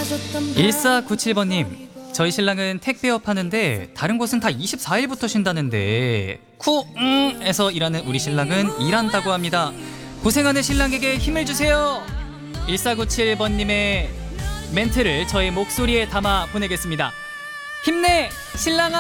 1497번님, 저희 신랑은 택배업 하는데 다른 곳은 다 24일부터 쉰다는데 쿠에서 일하는 우리 신랑은 일한다고 합니다. 고생하는 신랑에게 힘을 주세요. 1497번님의 멘트를 저의 목소리에 담아 보내겠습니다. 힘내 신랑아.